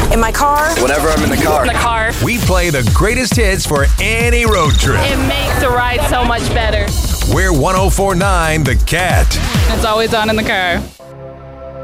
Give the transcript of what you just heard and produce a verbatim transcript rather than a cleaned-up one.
In my car. Whenever I'm in the car. In the car. We play the greatest hits for any road trip. It makes the ride so much better. We're one oh four point nine The Cat. It's always on in the car.